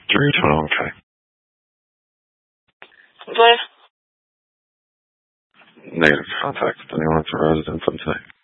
312, okay. What? Negative contact with anyone at the residence, I'm saying.